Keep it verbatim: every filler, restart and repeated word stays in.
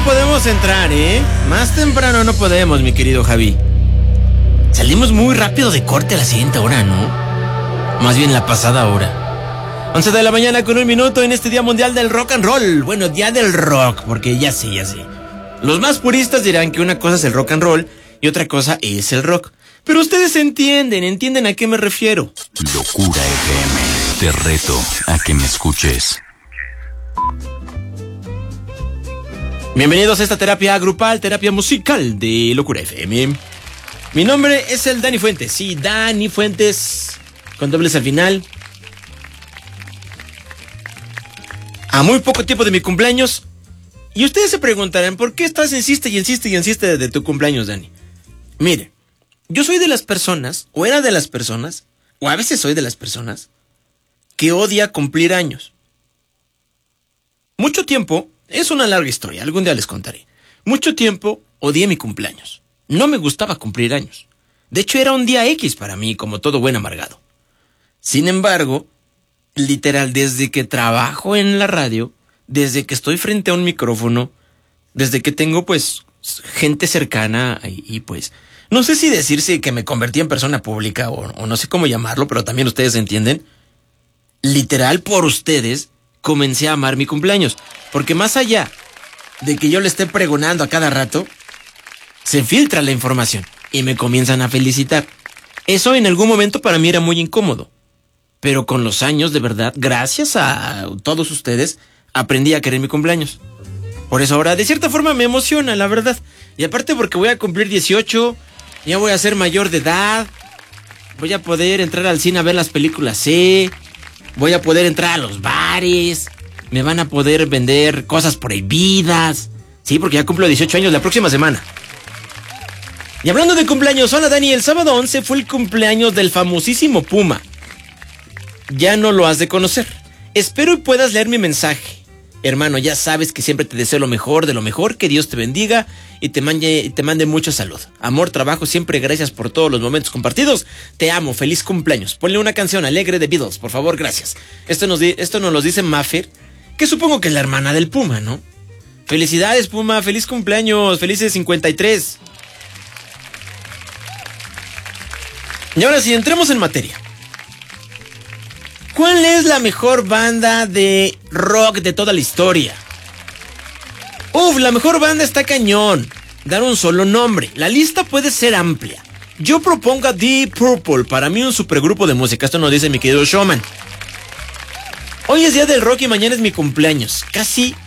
podemos entrar, ¿eh? Más temprano no podemos, mi querido Javi. Salimos muy rápido de corte a la siguiente hora, ¿no? Más bien la pasada hora. once de la mañana con un minuto en este Día Mundial del Rock and Roll. Bueno, Día del Rock, porque ya sé, ya sé. Los más puristas dirán que una cosa es el rock and roll y otra cosa es el rock. Pero ustedes entienden, entienden a qué me refiero. Locura F M. Te reto a que me escuches. Bienvenidos a esta terapia grupal, terapia musical de Locura F M. Mi nombre es el Dani Fuentes. Sí, Dani Fuentes, con dobles al final. A muy poco tiempo de mi cumpleaños. Y ustedes se preguntarán, ¿por qué estás insiste y insiste y insiste de tu cumpleaños, Dani? Mire, yo soy de las personas, o era de las personas, o a veces soy de las personas, que odia cumplir años. Mucho tiempo, es una larga historia, algún día les contaré. Mucho tiempo odié mi cumpleaños. No me gustaba cumplir años. De hecho, era un día X para mí, como todo buen amargado. Sin embargo, literal, desde que trabajo en la radio, desde que estoy frente a un micrófono, desde que tengo, pues, gente cercana y, y pues, no sé si decirse que me convertí en persona pública o, o no sé cómo llamarlo, pero también ustedes entienden. Literal, por ustedes, comencé a amar mi cumpleaños. Porque más allá de que yo le esté pregonando a cada rato, se filtra la información y me comienzan a felicitar. Eso en algún momento para mí era muy incómodo. Pero con los años, de verdad, gracias a todos ustedes, aprendí a querer mi cumpleaños. Por eso ahora, de cierta forma, me emociona, la verdad. Y aparte porque voy a cumplir dieciocho, ya voy a ser mayor de edad, voy a poder entrar al cine a ver las películas C, voy a poder entrar a los bares, me van a poder vender cosas prohibidas. Sí, porque ya cumplo dieciocho años la próxima semana. Y hablando de cumpleaños, hola Dani, el sábado once fue el cumpleaños del famosísimo Puma. Ya no lo has de conocer. Espero y puedas leer mi mensaje. Hermano, ya sabes que siempre te deseo lo mejor de lo mejor, que Dios te bendiga y te mande, te mande mucha salud. Amor, trabajo, siempre gracias por todos los momentos compartidos. Te amo, feliz cumpleaños. Ponle una canción alegre de Beatles, por favor, gracias. Esto nos, esto nos lo dice Maffer, que supongo que es la hermana del Puma, ¿no? Felicidades, Puma, feliz cumpleaños, felices cincuenta y tres. Y ahora sí, entremos en materia. ¿Cuál es la mejor banda de rock de toda la historia? Uf, la mejor banda está cañón. Dar un solo nombre. La lista puede ser amplia. Yo propongo a Deep Purple, para mí un supergrupo de música. Esto nos dice mi querido Showman. Hoy es día del rock y mañana es mi cumpleaños. Casi